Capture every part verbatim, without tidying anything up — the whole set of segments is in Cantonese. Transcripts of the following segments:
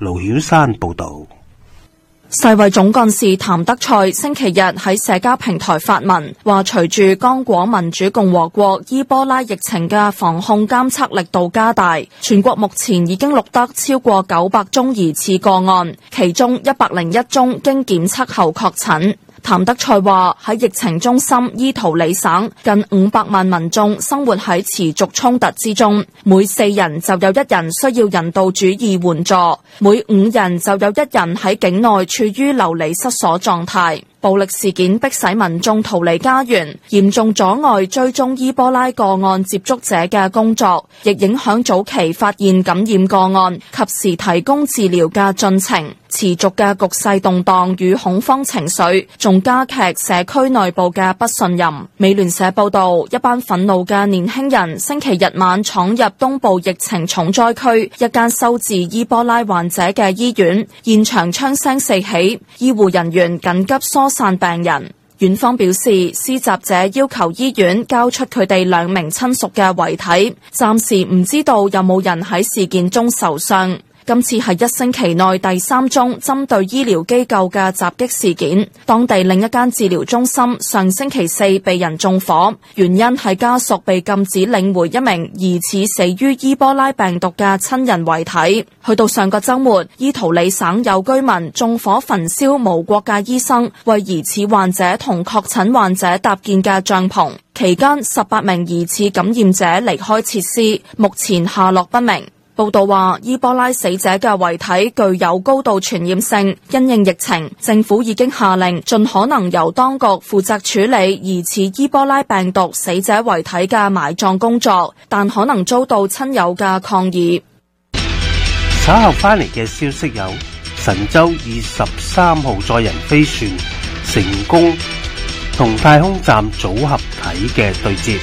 盧曉山報道。 世衛總幹事譚德塞星期日喺社交平台發文，話隨住剛果民主共和國伊波拉疫情嘅防控監測力度加大，全國目前已經錄得超過九百宗疑似個案，其中一百零一宗經檢測後確診。譚德塞話喺疫情中心伊圖里省，近五百萬民眾生活喺持續衝突之中，每四人就有一人需要人道主義援助，每五人就有一人喺境內處於流離失所狀態。暴力事件迫使民眾逃離家園，嚴重阻礙追蹤伊波拉個案接觸者嘅工作，亦影響早期發現感染個案，及時提供治療嘅進程。持續嘅局勢動盪與恐慌情緒，仲加劇社區內部嘅不信任。美聯社報道，一班憤怒嘅年輕人星期日晚闖入東部疫情重災區一間收治伊波拉患者嘅醫院，現場槍聲四起，醫護人員緊急疏散病人。院方表示，施襲者要求醫院交出佢哋兩名親屬嘅遺體，暫時唔知道有冇人喺事件中受傷。今次係一星期內第三宗針對醫療機構嘅襲擊事件。當地另一間治療中心上星期四被人縱火，原因係家屬被禁止領回一名疑似死於伊波拉病毒嘅親人遺體。去到上個週末，伊圖里省有居民縱火焚燒無國界醫生為疑似患者同確診患者搭建嘅帳篷，期間十八名疑似感染者離開設施，目前下落不明。報道話，伊波拉死者嘅遺體具有高度傳染性，因應疫情，政府已經下令盡可能由當局負責處理疑似伊波拉病毒死者遺體嘅埋葬工作，但可能遭到親友嘅抗議。 稍後翻嚟嘅消息有，神舟二十三號載人飛船成功同太空站組合體嘅對接。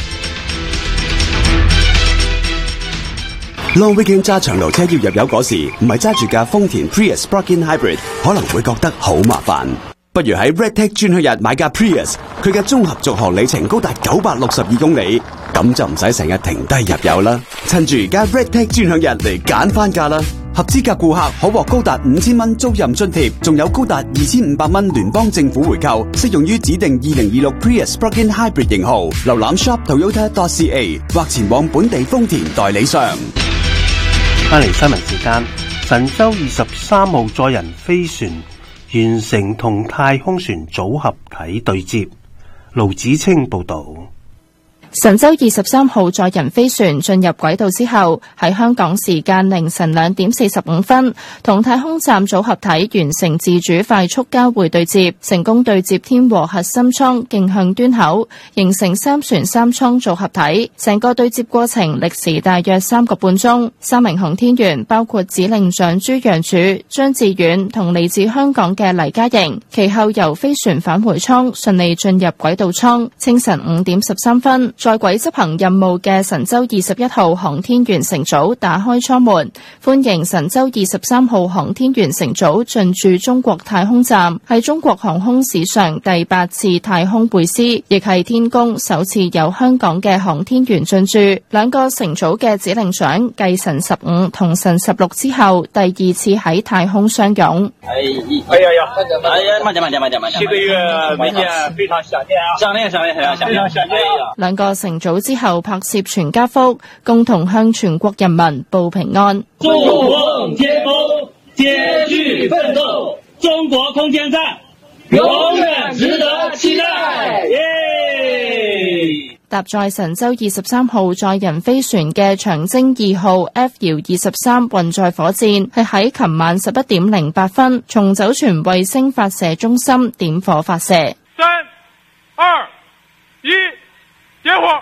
Long weekend 揸長路車要入油嗰時，唔係揸住架豐田 Prius Plug-in Hybrid， 可能會覺得好麻煩。不如喺 Redtech 專區日買架 Prius， 佢嘅綜合續航里程高達九百六十二公里，咁就唔使成日停低入油啦。趁住而家 Redtech 專享日嚟揀翻架啦！合資格顧客可獲高達五千蚊租賃津貼，仲有高達二千五百蚊聯邦政府回購，適用於指定二零二六 Prius Plug-in Hybrid 型號。瀏覽 shop toyota dot c a 或前往本地豐田代理商。 翻嚟新聞時間，神舟二十三號載人飛船完成同太空船組合體對接。盧子清報道。 神舟二十三號載人飛船進入軌道之後，喺香港時間凌晨兩點四十五分，同太空站組合體完成自主快速交會對接，成功對接天和核心艙徑向端口，形成三船三艙組合體。成個對接過程歷時大約三個半鐘。三名航天員包括指令長朱楊柱、張志遠同嚟自香港嘅黎嘉瑩，其後由飛船返回艙順利進入軌道艙。清晨五點十三分，在軌執行任務嘅神舟二十一號航天員乘組打開艙門，歡迎神舟二十三號航天員乘組進駐中國太空站，係中國航空史上第八次太空會師，亦係天宮首次有香港嘅航天員進駐。兩個乘組嘅指令長繼神十五同神十六之後，第二次喺太空相擁。 哎呀呀，哎呀，慢點慢點慢點慢點，七個月沒見，非常想念啊！想念想念想念想念想念。 兩個乘組之後拍攝全家福，共同向全國人民報平安。 縱橫天空，艱巨奮鬥，中國空間站永遠值得期待。耶！ 搭載神舟二十三號載人飛船嘅長征二號 F 遙二十三運載火箭係喺琴晚十一點零八分從酒泉衛星發射中心點火發射。 三、二、一，點火！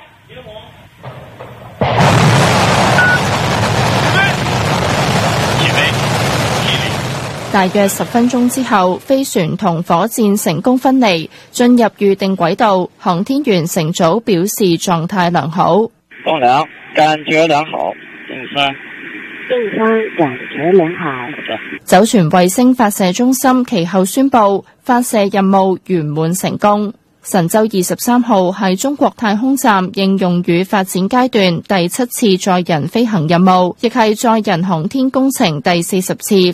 大約十分鐘之後，飛船同火箭成功分離，進入預定軌道。航天員乘組表示狀態良好。 棟梁感覺良好。正三， 正三感覺良好。 酒泉衛星發射中心其後宣布發射任務圓滿成功。神舟二十三號係中國太空站應用與發展階段第七次載人飛行任務，亦係載人航天工程第四十次